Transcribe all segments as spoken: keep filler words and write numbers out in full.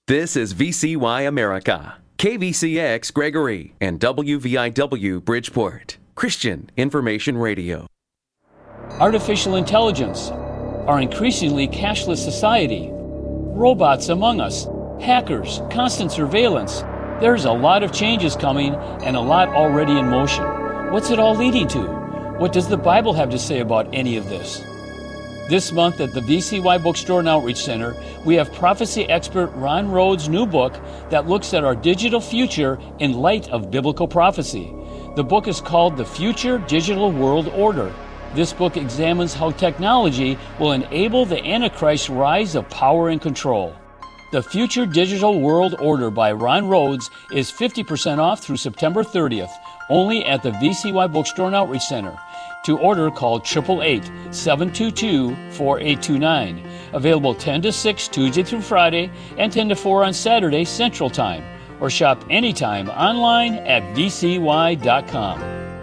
This is V C Y America, K V C X Gregory, and W V I W Bridgeport, Christian Information Radio. Artificial intelligence, our increasingly cashless society, robots among us, hackers, constant surveillance. There's a lot of changes coming and a lot already in motion. What's it all leading to? What does the Bible have to say about any of this? This month at the V C Y Bookstore and Outreach Center, we have prophecy expert Ron Rhodes' new book that looks at our digital future in light of biblical prophecy. The book is called The Future Digital World Order. This book examines how technology will enable the Antichrist's rise of power and control. The Future Digital World Order by Ron Rhodes is fifty percent off through September thirtieth, only at the V C Y Bookstore and Outreach Center. To order, call eight eight eight, seven two two, four eight two nine. Available ten to six Tuesday through Friday and ten to four on Saturday Central Time. Or shop anytime online at v c y dot com.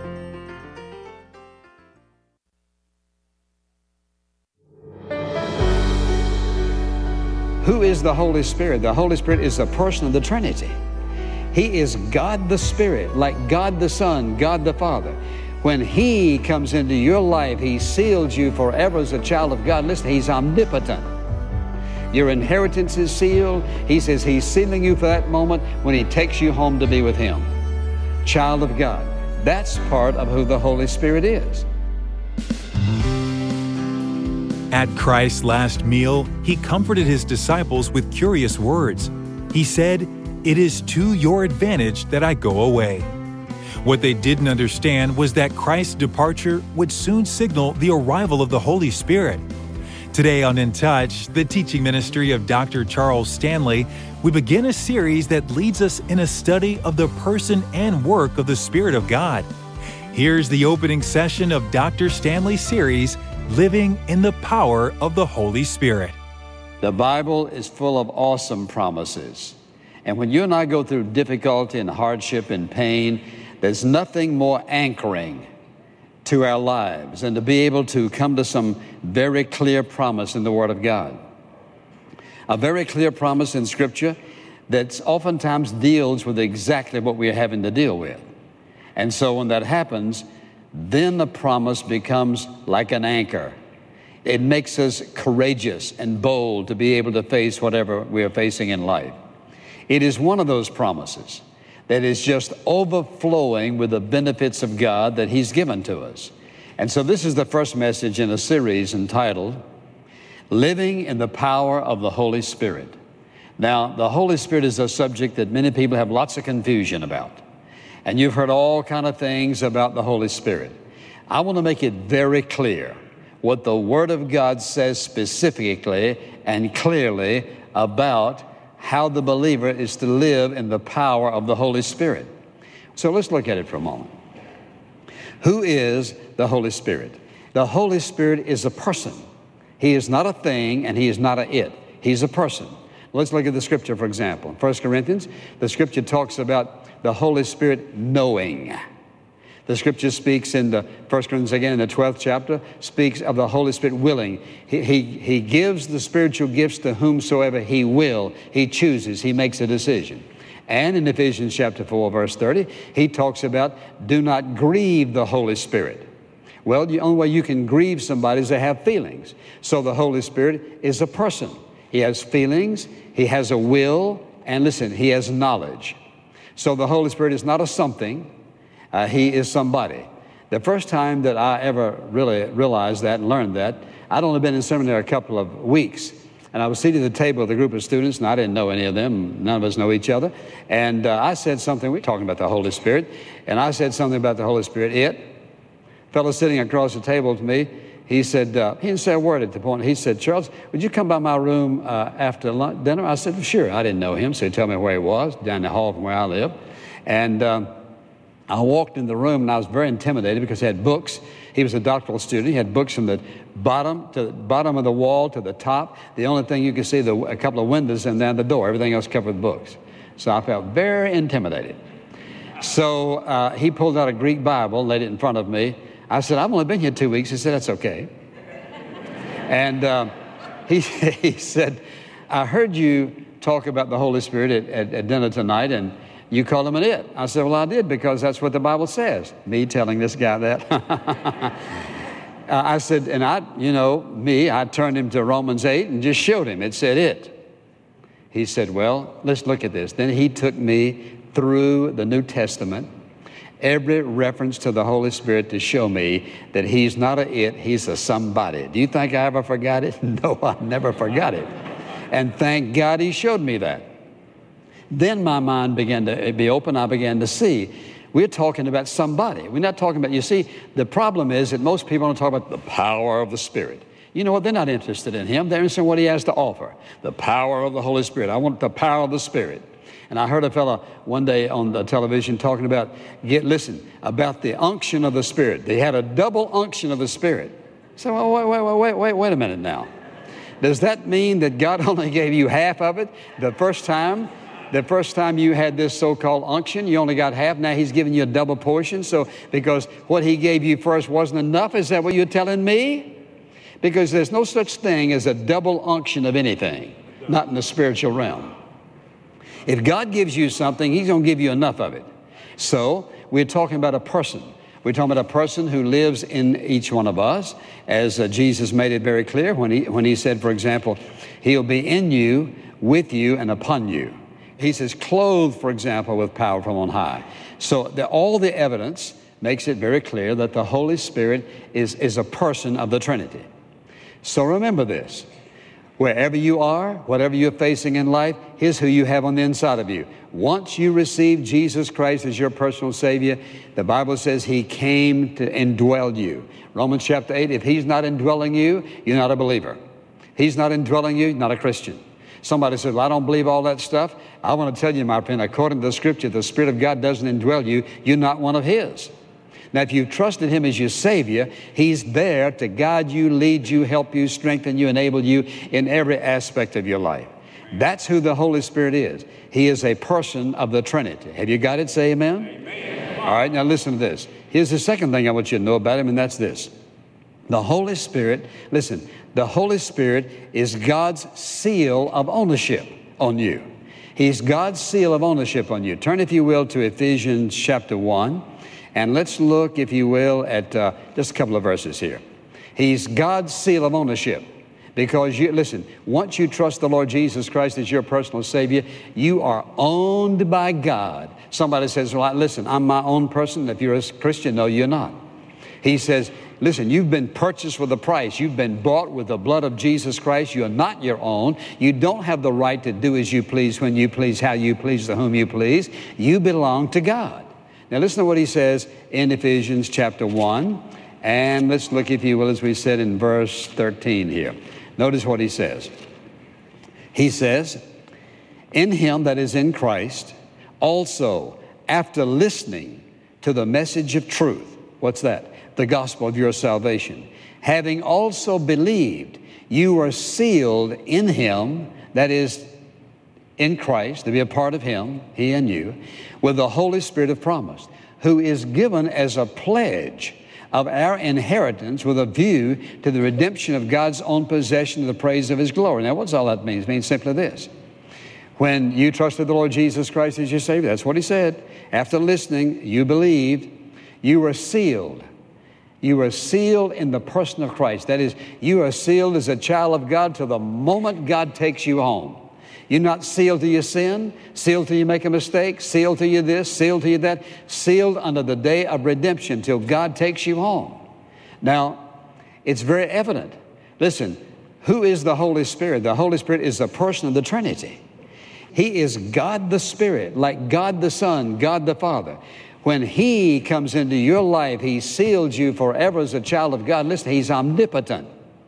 Who is the Holy Spirit? The Holy Spirit is a person of the Trinity. He is God the Spirit, like God the Son, God the Father. When He comes into your life, He seals you forever as a child of God. Listen, He's omnipotent. Your inheritance is sealed. He says He's sealing you for that moment when He takes you home to be with Him. Child of God. That's part of who the Holy Spirit is. At Christ's last meal, He comforted His disciples with curious words. He said, "It is to your advantage that I go away." What they didn't understand was that Christ's departure would soon signal the arrival of the Holy Spirit. Today on In Touch, the teaching ministry of Doctor Charles Stanley, we begin a series that leads us in a study of the person and work of the Spirit of God. Here's the opening session of Doctor Stanley's series, Living in the Power of the Holy Spirit. The Bible is full of awesome promises. And when you and I go through difficulty and hardship and pain, there's nothing more anchoring to our lives than to be able to come to some very clear promise in the Word of God. A very clear promise in Scripture that oftentimes deals with exactly what we're having to deal with. And so when that happens, then the promise becomes like an anchor. It makes us courageous and bold to be able to face whatever we are facing in life. It is one of those promises that is just overflowing with the benefits of God that He's given to us. And so this is the first message in a series entitled, Living in the Power of the Holy Spirit. Now, the Holy Spirit is a subject that many people have lots of confusion about. And you've heard all kind of things about the Holy Spirit. I want to make it very clear what the Word of God says specifically and clearly about how the believer is to live in the power of the Holy Spirit. So let's look at it for a moment. Who is the Holy Spirit? The Holy Spirit is a person. He is not a thing and He is not a it. He's a person. Let's look at the Scripture, for example. First Corinthians, the Scripture talks about the Holy Spirit knowing. The Scripture speaks in the First Corinthians again in the twelfth chapter, speaks of the Holy Spirit willing. He, he, he gives the spiritual gifts to whomsoever He will. He chooses. He makes a decision. And in Ephesians chapter four, verse thirty, he talks about do not grieve the Holy Spirit. Well, the only way you can grieve somebody is to have feelings. So the Holy Spirit is a person. He has feelings, He has a will, and listen, He has knowledge. So the Holy Spirit is not a something. Uh, he is somebody. The first time that I ever really realized that and learned that, I'd only been in seminary a couple of weeks. And I was seated at the table with a group of students, and I didn't know any of them. None of us know each other. And uh, I said something, we were talking about the Holy Spirit, and I said something about the Holy Spirit. It, fellow sitting across the table to me, he said, uh, he didn't say a word at the point. He said, Charles, would you come by my room uh, after lunch, dinner? I said, well, sure. I didn't know him, so he told me where he was, down the hall from where I live. And um, I walked in the room, and I was very intimidated because he had books. He was a doctoral student. He had books from the bottom to the bottom of the wall to the top. The only thing you could see, the, a couple of windows and then the door. Everything else covered with books. So I felt very intimidated. So uh, he pulled out a Greek Bible, laid it in front of me. I said, I've only been here two weeks. He said, that's okay. And uh, he, he said, I heard you talk about the Holy Spirit at, at, at dinner tonight, and you call him an it. I said, well, I did, because that's what the Bible says. Me telling this guy that. uh, I said, and I, you know, me, I turned him to Romans eight and just showed him. It said it. He said, well, let's look at this. Then he took me through the New Testament, every reference to the Holy Spirit, to show me that he's not a it, he's a somebody. Do you think I ever forgot it? No, I never forgot it. And thank God he showed me that. Then my mind began to be open. I began to see. We're talking about somebody. We're not talking about, you see, the problem is that most people don't talk about the power of the Spirit. You know what? They're not interested in him. They're interested in what he has to offer. The power of the Holy Spirit. I want the power of the Spirit. And I heard a fellow one day on the television talking about, get listen, about the unction of the Spirit. They had a double unction of the Spirit. So, well, wait, wait, wait, wait, wait a minute now. Does that mean that God only gave you half of it the first time? The first time you had this so-called unction, you only got half. Now he's giving you a double portion. So because what he gave you first wasn't enough, is that what you're telling me? Because there's no such thing as a double unction of anything, not in the spiritual realm. If God gives you something, he's going to give you enough of it. So we're talking about a person. We're talking about a person who lives in each one of us, as uh, Jesus made it very clear when he, when he said, for example, he'll be in you, with you, and upon you. He says, clothed, for example, with power from on high. So the, all the evidence makes it very clear that the Holy Spirit is, is a person of the Trinity. So remember this. Wherever you are, whatever you're facing in life, here's who you have on the inside of you. Once you receive Jesus Christ as your personal Savior, the Bible says he came to indwell you. Romans chapter eight, if he's not indwelling you, you're not a believer. He's not indwelling you, you're not a Christian. Somebody says, well, I don't believe all that stuff. I want to tell you, my friend, according to the Scripture, the Spirit of God doesn't indwell you. You're not one of his. Now, if you've trusted him as your Savior, he's there to guide you, lead you, help you, strengthen you, enable you in every aspect of your life. That's who the Holy Spirit is. He is a person of the Trinity. Have you got it? Say amen. Amen. All right, now listen to this. Here's the second thing I want you to know about him, and that's this. The Holy Spirit, listen, the Holy Spirit is God's seal of ownership on you. He's God's seal of ownership on you. Turn, if you will, to Ephesians chapter one. And let's look, if you will, at uh, just a couple of verses here. He's God's seal of ownership. Because, you listen, once you trust the Lord Jesus Christ as your personal Savior, you are owned by God. Somebody says, well, listen, I'm my own person. If you're a Christian, no, you're not. He says, listen, you've been purchased with a price. You've been bought with the blood of Jesus Christ. You're not your own. You don't have the right to do as you please, when you please, how you please, to whom you please. You belong to God. Now listen to what he says in Ephesians chapter one. And let's look, if you will, as we said in verse thirteen here. Notice what he says. He says, in him, that is in Christ, also after listening to the message of truth. What's that? The gospel of your salvation. Having also believed, you are sealed in him, that is in Christ, to be a part of him, he and you, with the Holy Spirit of promise, who is given as a pledge of our inheritance with a view to the redemption of God's own possession to the praise of his glory. Now, what's all that mean? It means simply this. When you trusted the Lord Jesus Christ as your Savior, that's what he said. After listening, you believed, you were sealed. You were sealed in the person of Christ. That is, you are sealed as a child of God till the moment God takes you home. You're not sealed till you sin, sealed till you make a mistake, sealed till you this, sealed till you that, sealed under the day of redemption till God takes you home. Now, it's very evident. Listen, who is the Holy Spirit? The Holy Spirit is a person of the Trinity. He is God the Spirit, like God the Son, God the Father. When he comes into your life, he seals you forever as a child of God. Listen, he's omnipotent.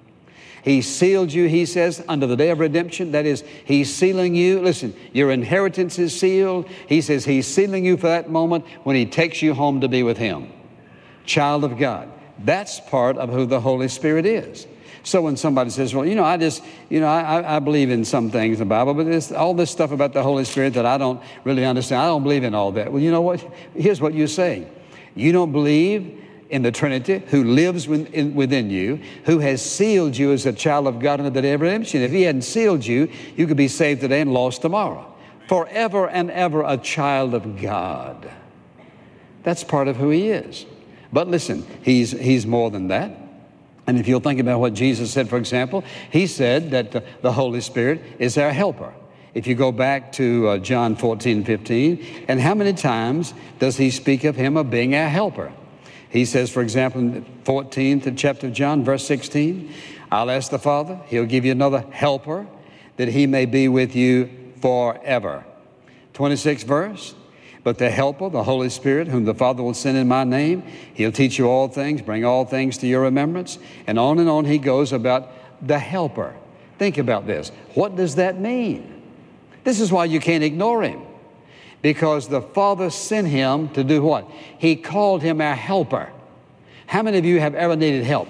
He sealed you, he says, under the day of redemption. That is, he's sealing you. Listen, your inheritance is sealed. He says he's sealing you for that moment when he takes you home to be with him. Child of God. That's part of who the Holy Spirit is. So when somebody says, well, you know, I just, you know, I, I believe in some things in the Bible, but there's all this stuff about the Holy Spirit that I don't really understand. I don't believe in all that. Well, you know what? Here's what you're saying. You don't believe in the Trinity, who lives within, within you, who has sealed you as a child of God under the day of redemption. If he hadn't sealed you, you could be saved today and lost tomorrow. Forever and ever a child of God. That's part of who he is. But listen, he's, he's more than that. And if you'll think about what Jesus said, for example, he said that the, the Holy Spirit is our helper. If you go back to uh, John fourteen, fifteen, and how many times does he speak of him of being our helper? He says, for example, in the fourteenth chapter of John, verse sixteen, I'll ask the Father, he'll give you another helper, that he may be with you forever. twenty-sixth verse, but the helper, the Holy Spirit, whom the Father will send in my name, he'll teach you all things, bring all things to your remembrance. And on and on he goes about the helper. Think about this. What does that mean? This is why you can't ignore him. Because the Father sent him to do what? He called him our helper. How many of you have ever needed help?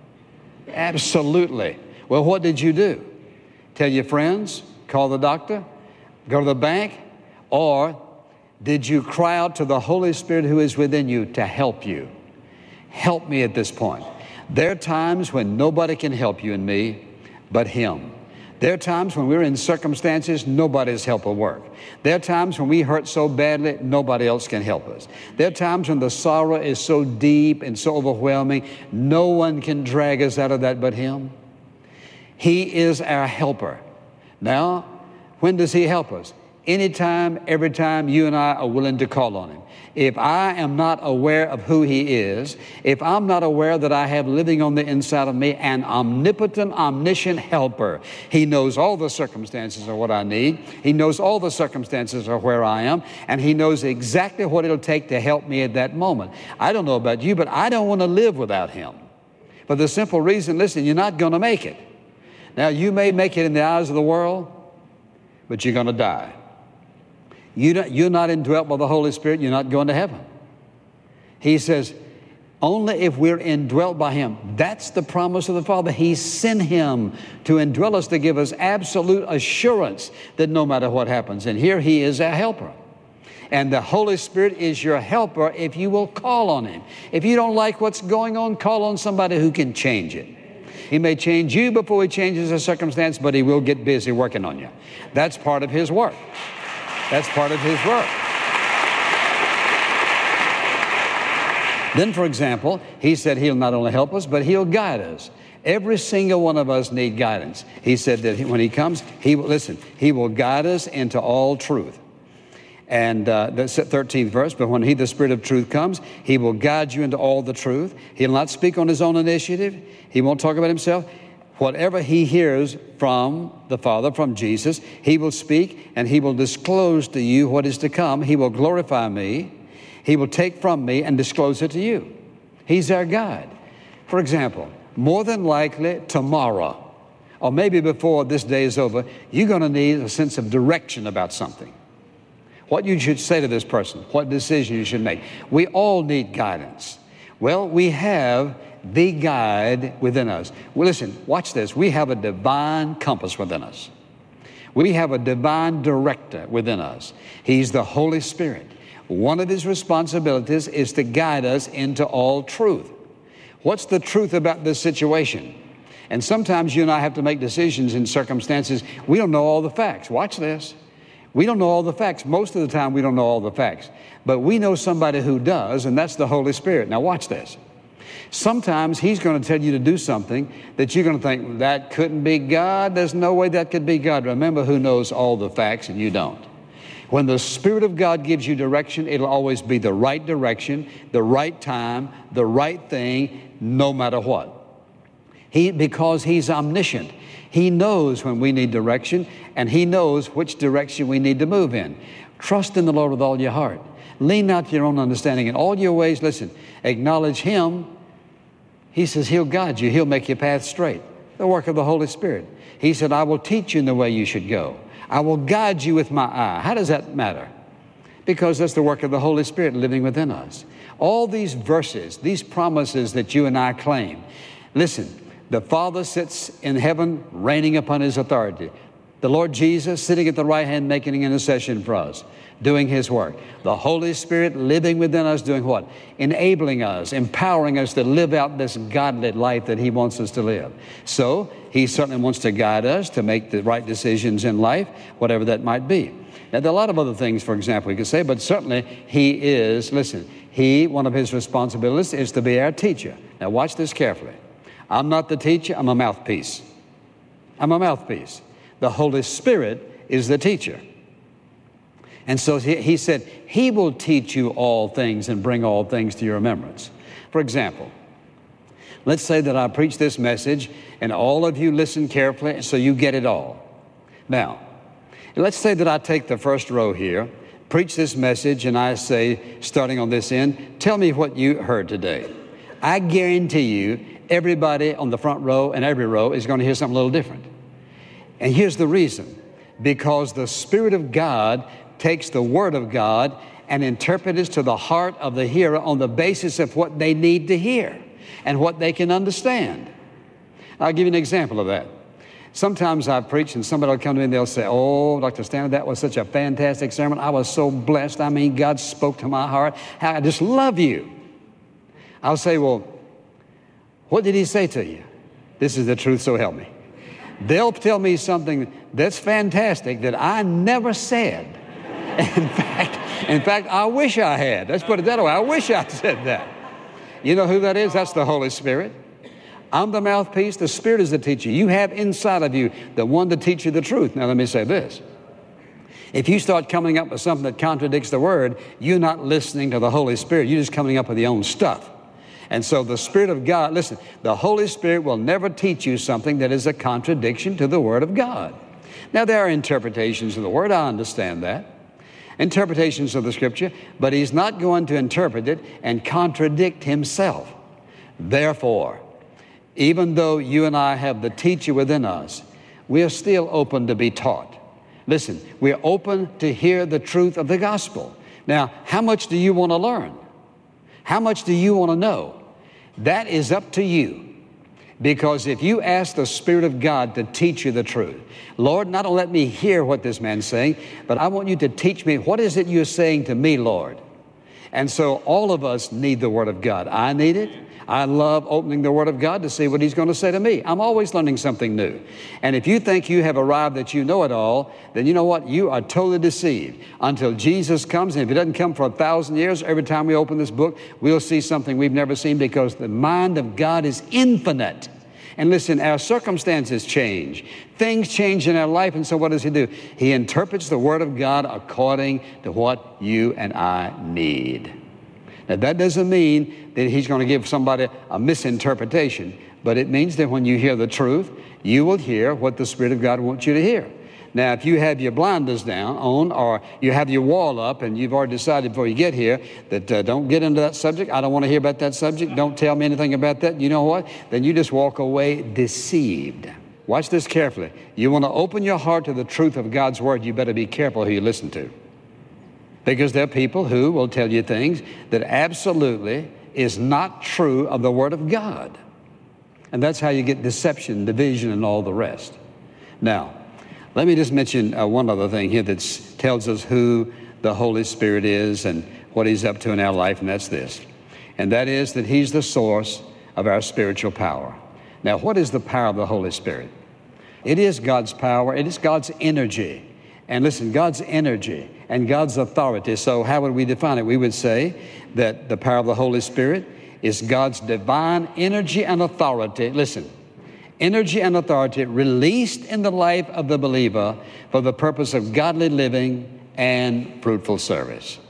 Absolutely. Well, what did you do? Tell your friends? Call the doctor? Go to the bank? Or did you cry out to the Holy Spirit who is within you to help you? Help me at this point. There are times when nobody can help you and me but him. There are times when we're in circumstances nobody's help will work. There are times when we hurt so badly nobody else can help us. There are times when the sorrow is so deep and so overwhelming no one can drag us out of that but him. He is our helper. Now, when does he help us? Anytime, every time you and I are willing to call on him. If I am not aware of who he is, if I'm not aware that I have living on the inside of me an omnipotent, omniscient helper, he knows all the circumstances of what I need. He knows all the circumstances of where I am, and he knows exactly what it'll take to help me at that moment. I don't know about you, but I don't want to live without him. For the simple reason, listen, you're not going to make it. Now, you may make it in the eyes of the world, but you're going to die. You're not indwelt by the Holy Spirit, you're not going to heaven. He says, only if we're indwelt by him. That's the promise of the Father. He sent him to indwell us, to give us absolute assurance that no matter what happens. And here he is our helper. And the Holy Spirit is your helper if you will call on him. If you don't like what's going on, call on somebody who can change it. He may change you before he changes the circumstance, but he will get busy working on you. That's part of his work. That's part of his work. Then, for example, he said he'll not only help us, but he'll guide us. Every single one of us need guidance. He said that when he comes, he will, listen, he will guide us into all truth. And uh, that's the thirteenth verse, but when he, the Spirit of truth, comes, he will guide you into all the truth. He'll not speak on his own initiative. He won't talk about himself. Whatever he hears from the Father, from Jesus, he will speak and he will disclose to you what is to come. He will glorify me. He will take from me and disclose it to you. He's our guide. For example, more than likely tomorrow, or maybe before this day is over, you're going to need a sense of direction about something. What you should say to this person, what decision you should make. We all need guidance. Well, we have the guide within us. Well, listen, watch this. We have a divine compass within us. We have a divine director within us. He's the Holy Spirit. One of his responsibilities is to guide us into all truth. What's the truth about this situation? And sometimes you and I have to make decisions in circumstances. We don't know all the facts. Watch this. We don't know all the facts. Most of the time we don't know all the facts. But we know somebody who does, and that's the Holy Spirit. Now watch this. Sometimes he's going to tell you to do something that you're going to think, that couldn't be God. There's no way that could be God. Remember who knows all the facts and you don't. When the Spirit of God gives you direction, it'll always be the right direction, the right time, the right thing, no matter what. He, because he's omniscient. He knows when we need direction, and he knows which direction we need to move in. Trust in the Lord with all your heart. Lean not to your own understanding. In all your ways, listen, acknowledge him. He says he'll guide you. He'll make your path straight. The work of the Holy Spirit. He said, I will teach you in the way you should go. I will guide you with my eye. How does that matter? Because that's the work of the Holy Spirit living within us. All these verses, these promises that you and I claim. Listen, the Father sits in heaven reigning upon his authority. The Lord Jesus sitting at the right hand making intercession for us, doing His work. The Holy Spirit living within us, doing what? Enabling us, empowering us to live out this godly life that He wants us to live. So He certainly wants to guide us to make the right decisions in life, whatever that might be. Now, there are a lot of other things, for example, we could say, but certainly He is, listen, He, one of His responsibilities is to be our teacher. Now, watch this carefully. I'm not the teacher, I'm a mouthpiece. I'm a mouthpiece. The Holy Spirit is the teacher. And so he, he said, He will teach you all things and bring all things to your remembrance. For example, let's say that I preach this message and all of you listen carefully so you get it all. Now, let's say that I take the first row here, preach this message, and I say, starting on this end, tell me what you heard today. I guarantee you everybody on the front row and every row is going to hear something a little different. And here's the reason. Because the Spirit of God takes the Word of God and interprets it to the heart of the hearer on the basis of what they need to hear and what they can understand. I'll give you an example of that. Sometimes I preach and somebody will come to me and they'll say, oh, Doctor Stanley, that was such a fantastic sermon. I was so blessed. I mean, God spoke to my heart. How I just love you. I'll say, well, what did He say to you? This is the truth, so help me. They'll tell me something that's fantastic that I never said. In fact, in fact, I wish I had. Let's put it that way. I wish I said that. You know who that is? That's the Holy Spirit. I'm the mouthpiece. The Spirit is the teacher. You have inside of you the one to teach you the truth. Now, let me say this. If you start coming up with something that contradicts the Word, you're not listening to the Holy Spirit. You're just coming up with your own stuff. And so the Spirit of God, listen, the Holy Spirit will never teach you something that is a contradiction to the Word of God. Now, there are interpretations of the Word. I understand that. Interpretations of the Scripture, but He's not going to interpret it and contradict Himself. Therefore, even though you and I have the teacher within us, we are still open to be taught. Listen, we're open to hear the truth of the gospel. Now, how much do you want to learn? How much do you want to know? That is up to you. Because if you ask the Spirit of God to teach you the truth, Lord, not only let me hear what this man's saying, but I want you to teach me, what is it you're saying to me, Lord? And so all of us need the Word of God. I need it. I love opening the Word of God to see what He's going to say to me. I'm always learning something new. And if you think you have arrived that you know it all, then you know what? You are totally deceived until Jesus comes. And if He doesn't come for a thousand years, every time we open this book, we'll see something we've never seen, because the mind of God is infinite. And listen, our circumstances change. Things change in our life. And so what does He do? He interprets the Word of God according to what you and I need. Now, that doesn't mean that He's going to give somebody a misinterpretation, but it means that when you hear the truth, you will hear what the Spirit of God wants you to hear. Now, if you have your blinders down on, or you have your wall up and you've already decided before you get here that uh, don't get into that subject, I don't want to hear about that subject, don't tell me anything about that, you know what? Then you just walk away deceived. Watch this carefully. You want to open your heart to the truth of God's Word, you better be careful who you listen to. Because there are people who will tell you things that absolutely is not true of the Word of God. And that's how you get deception, division, and all the rest. Now, let me just mention uh, one other thing here that tells us who the Holy Spirit is and what He's up to in our life, and that's this. And that is that He's the source of our spiritual power. Now, what is the power of the Holy Spirit? It is God's power. It is God's energy. And listen, God's energy and God's authority. So how would we define it? We would say that the power of the Holy Spirit is God's divine energy and authority. Listen, energy and authority released in the life of the believer for the purpose of godly living and fruitful service.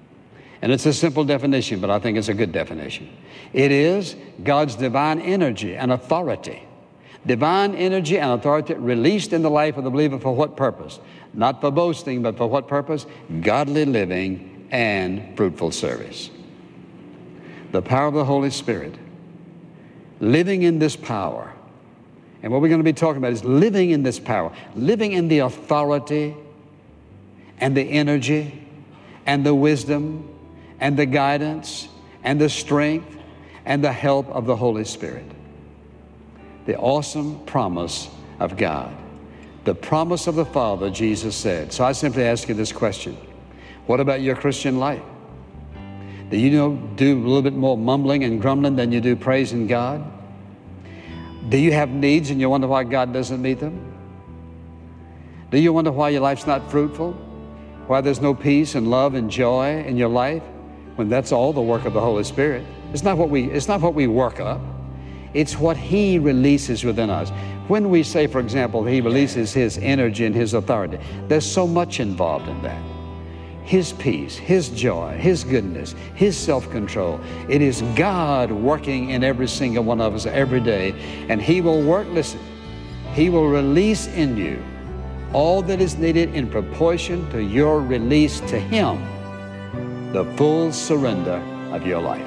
And it's a simple definition, but I think it's a good definition. It is God's divine energy and authority. Divine energy and authority released in the life of the believer for what purpose? Not for boasting, but for what purpose? Godly living and fruitful service. The power of the Holy Spirit. Living in this power. And what we're going to be talking about is living in this power. Living in the authority and the energy and the wisdom and the guidance and the strength and the help of the Holy Spirit. The awesome promise of God. The promise of the Father, Jesus said. So I simply ask you this question. What about your Christian life? Do you know, do a little bit more mumbling and grumbling than you do praising God? Do you have needs and you wonder why God doesn't meet them? Do you wonder why your life's not fruitful? Why there's no peace and love and joy in your life? When that's all the work of the Holy Spirit. It's not what we, it's not what we work up. It's what He releases within us. When we say, for example, He releases His energy and His authority, there's so much involved in that. His peace, His joy, His goodness, His self-control. It is God working in every single one of us every day. And He will work, listen, He will release in you all that is needed in proportion to your release to Him, the full surrender of your life.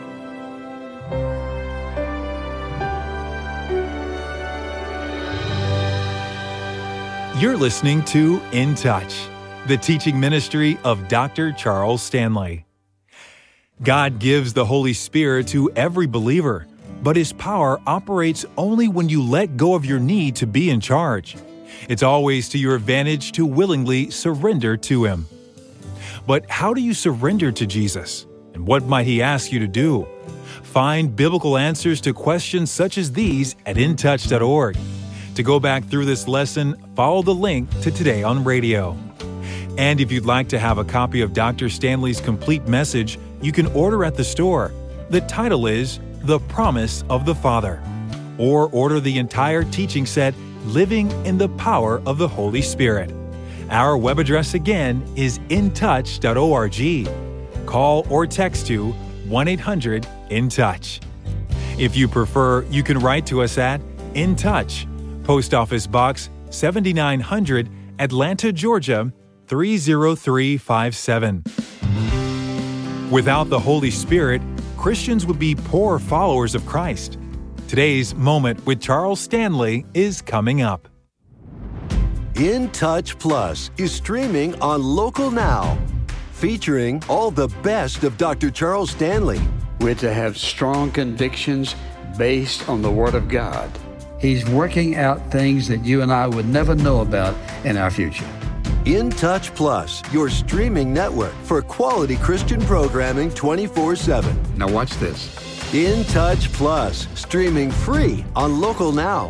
You're listening to In Touch, the teaching ministry of Doctor Charles Stanley. God gives the Holy Spirit to every believer, but His power operates only when you let go of your need to be in charge. It's always to your advantage to willingly surrender to Him. But how do you surrender to Jesus? And what might He ask you to do? Find biblical answers to questions such as these at in touch dot org. To go back through this lesson, follow the link to Today on Radio. And if you'd like to have a copy of Doctor Stanley's complete message, you can order at the store. The title is The Promise of the Father. Or order the entire teaching set, Living in the Power of the Holy Spirit. Our web address again is in touch dot org. Call or text to one eight hundred in touch. If you prefer, you can write to us at In Touch, Post Office Box seventy-nine hundred, Atlanta, Georgia three zero three five seven. Without the Holy Spirit, Christians would be poor followers of Christ. Today's Moment with Charles Stanley is coming up. In Touch Plus is streaming on Local Now, featuring all the best of Doctor Charles Stanley. We're to have strong convictions based on the Word of God. He's working out things that you and I would never know about in our future. In Touch Plus, your streaming network for quality Christian programming twenty-four seven. Now watch this. In Touch Plus, streaming free on Local Now.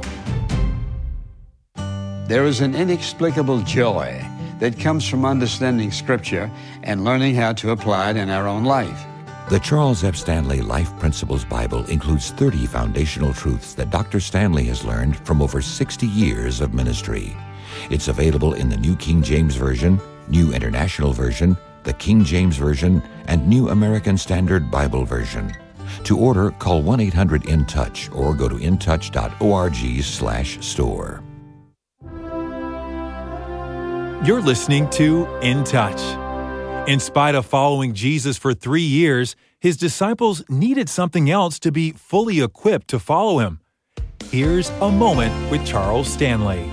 There is an inexplicable joy that comes from understanding Scripture and learning how to apply it in our own life. The Charles F. Stanley Life Principles Bible includes thirty foundational truths that Doctor Stanley has learned from over sixty years of ministry. It's available in the New King James Version, New International Version, the King James Version, and New American Standard Bible Version. To order, call one eight hundred in touch or go to in touch dot org slash store. You're listening to In Touch. In spite of following Jesus for three years, His disciples needed something else to be fully equipped to follow Him. Here's a moment with Charles Stanley.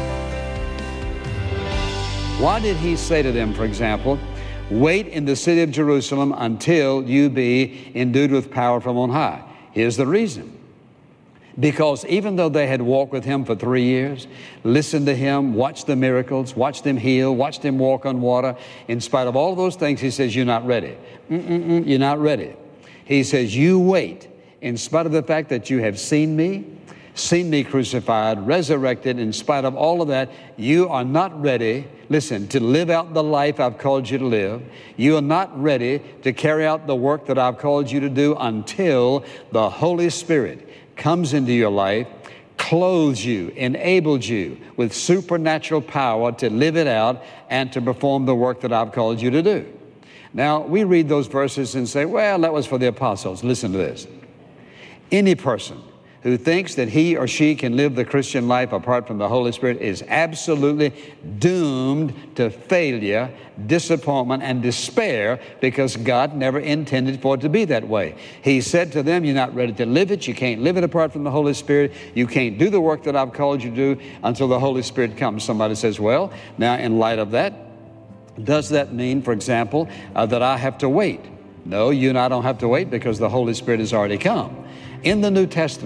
Why did He say to them, for example, wait in the city of Jerusalem until you be endued with power from on high? Here's the reason. Because even though they had walked with Him for three years, listened to Him, watched the miracles, watched Him heal, watched Him walk on water, in spite of all of those things, He says, you're not ready. Mm-mm-mm, you're not ready. He says, you wait. In spite of the fact that you have seen me, seen me crucified, resurrected, in spite of all of that, you are not ready, listen, to live out the life I've called you to live. You are not ready to carry out the work that I've called you to do until the Holy Spirit comes into your life, clothes you, enables you with supernatural power to live it out and to perform the work that I've called you to do. Now, we read those verses and say, well, that was for the apostles. Listen to this. Any person who thinks that he or she can live the Christian life apart from the Holy Spirit is absolutely doomed to failure, disappointment, and despair, because God never intended for it to be that way. He said to them, you're not ready to live it. You can't live it apart from the Holy Spirit. You can't do the work that I've called you to do until the Holy Spirit comes. Somebody says, well, now in light of that, does that mean, for example, uh, that I have to wait? No, you and I don't have to wait, because the Holy Spirit has already come. In the New Testament,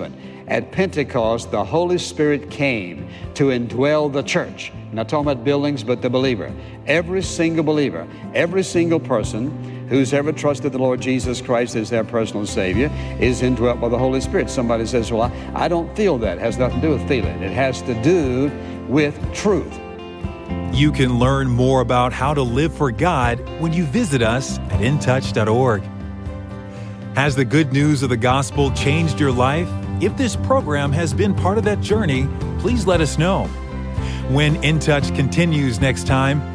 At Pentecost, the Holy Spirit came to indwell the church. I'm not talking about buildings, but the believer. Every single believer, every single person who's ever trusted the Lord Jesus Christ as their personal Savior is indwelt by the Holy Spirit. Somebody says, well, I, I don't feel that. It has nothing to do with feeling. It has to do with truth. You can learn more about how to live for God when you visit us at in touch dot org. Has the good news of the gospel changed your life? If this program has been part of that journey, please let us know. When In Touch continues next time,